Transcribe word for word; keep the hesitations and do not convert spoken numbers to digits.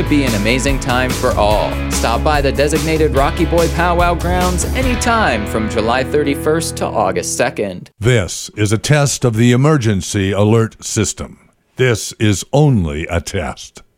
to be an amazing time for all. Stop by the designated Rocky Boy Powwow grounds anytime from July thirty-first to August second. This is a test of the emergency alert system. This is only a test.